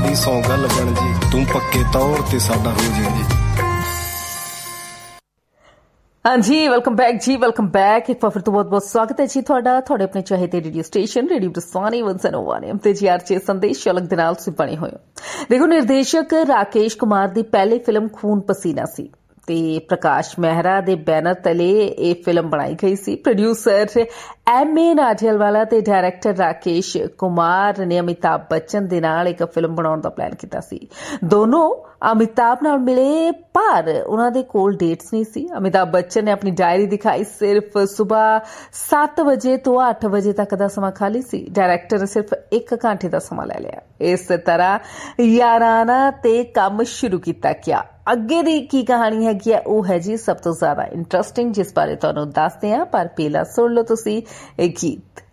ਦੀ ਸੌ ਗੱਲ ਬਣ ਜੀ, ਤੂੰ ਪੱਕੇ ਤੌਰ ਤੇ ਸਾਡਾ ਹੋ ਜਾਏਗੀ। हाँ जी, वेलकम बैक जी, वेलकम बैक। एक बार फिर तो बहुत बहुत स्वागत है जी ਤੁਹਾਡਾ ਆਪਣੇ ਚਾਹੀਦੇ ਰੇਡੀਓ ਸਟੇਸ਼ਨ ਰੇਡੀਓ ਬਰਸਾਨੀ 101 ਤੇ ਜੀ ਆਰਚੇ ਸੰਦੇਸ਼ ਸ਼ਲਕ ਦੇ ਨਾਲ ਤੁਸੀਂ ਬਣੇ ਹੋਏ ਹੋ। ਦੇਖੋ, ਨਿਰਦੇਸ਼ਕ ਰਾਕੇਸ਼ ਕੁਮਾਰ ਦੀ ਪਹਿਲੀ ਫਿਲਮ ਖੂਨ ਪਸੀਨਾ ਸੀ ਤੇ ਪ੍ਰਕਾਸ਼ ਮਹਿਰਾ ਦੇ ਬੈਨਰ ਤਲੇ ਇਹ ਫਿਲਮ ਬਣਾਈ ਗਈ ਸੀ। ਪ੍ਰੋਡਿਊਸਰ ਐਮਏ ਨਾਡੀਅਲਵਾਲਾ ਤੇ ਡਾਇਰੈਕਟਰ ਰਾਕੇਸ਼ ਕੁਮਾਰ ਨੇ ਅਮਿਤਾਭ ਬੱਚਨ ਦੇ ਨਾਲ ਇੱਕ ਫਿਲਮ ਬਣਾਉਣ ਦਾ ਪਲਾਨ ਕੀਤਾ ਸੀ। ਦੋਨੋਂ ਅਮਿਤਾਭ ਨਾਲ ਮਿਲੇ ਪਰ ਉਹਨਾਂ ਦੇ ਕੋਲ ਡੇਟਸ ਨਹੀਂ ਸੀ। ਅਮਿਤਾਭ ਬੱਚਨ ਨੇ ਆਪਣੀ ਡਾਇਰੀ ਦਿਖਾਈ, ਸਿਰਫ ਸਵੇਰ 7 ਵਜੇ ਤੋਂ 8 ਵਜੇ ਤੱਕ ਦਾ ਸਮਾਂ ਖਾਲੀ ਸੀ। ਡਾਇਰੈਕਟਰ ਨੇ ਸਿਰਫ 1 ਘੰਟੇ ਦਾ ਸਮਾਂ ਲੈ ਲਿਆ। ਇਸ ਤਰ੍ਹਾਂ ਯਾਰਾਨਾ ਤੇ ਕੰਮ ਸ਼ੁਰੂ ਕੀਤਾ ਗਿਆ। ਅੱਗੇ ਦੀ ਕੀ ਕਹਾਣੀ ਹੈਗੀ ਹੈ ਉਹ ਹੈ ਜੀ ਸਭ ਤੋਂ ਜ਼ਿਆਦਾ ਇੰਟਰਸਟਿੰਗ, ਜਿਸ ਬਾਰੇ ਤੁਹਾਨੂੰ ਦੱਸਦੇ ਹਾਂ, ਪਰ ਪਹਿਲਾਂ ਸੁਣ ਲਓ ਤੁਸੀਂ ਇਹ ਗੀਤ।